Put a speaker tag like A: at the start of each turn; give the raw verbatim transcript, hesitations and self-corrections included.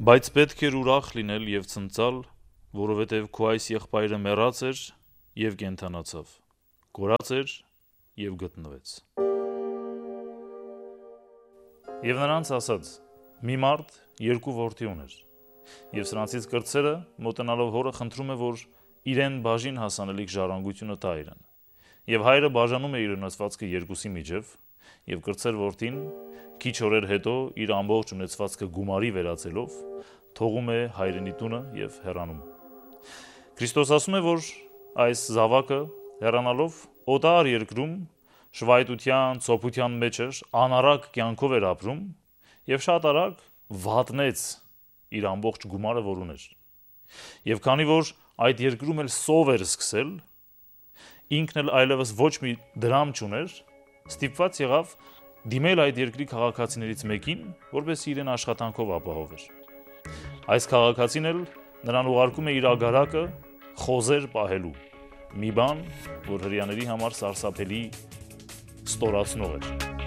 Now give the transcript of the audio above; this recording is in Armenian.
A: Բայց պետք էր ուրախ լինել եւ ցնծալ, որովհետեւ քո այս եղբայրը մեռած էր եւ կենդանացավ, կորած էր եւ գտնվեց։ Եվ նրանց ասաց. մի մարդ երկու որդի ուներ, եւ սրանցից կրտսերը մոտենալով հորը խնդրում է, որ իրեն բաժին հասանելիք ժառանգությունը տա իրեն։ Եվ հայրը բաժանում է իր ունեցվածքը երկուսի միջև, եւ կրտսեր որդին քիչ օրեր հետո իր ամբողջ ունեցվածքը գումարի վերածելով թողում է հայրենի տունը եւ հեռանում։ Քրիստոս ասում է, որ այս զավակը հեռանալով օտար երկրում շվայտության, ցոփության մեջ էր, անարակ կյանքով էր ապրում եւ շատ արագ վատնեց իր ամբողջ գումարը, որ ուներ։ Եվ քանի որ այդ երկրում էլ սով էր սկսել, ինքն էլ այլևս ոչ մի դրամ չուներ, ստիպված եղավ դիմել այդ երկրի քաղաքացիներից մեկին, որպեսզի իրեն աշխատանքով ապահովեր։ Այս քաղաքացին էլ նրան ուղարկում է իր ագարակը խոզեր պահելու, մի բան, որ հրեաների համար սարսափելի ստորացնող էր։